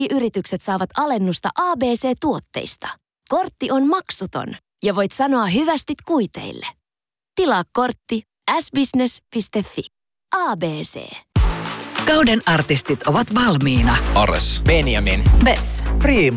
yritykset saavat alennusta ABC-tuotteista. Kortti on maksuton ja voit sanoa hyvästit kuiteille. Tilaa kortti sbusiness.fi. ABC. Kauden artistit ovat valmiina. Ares, Benjamin, Bess, Primo,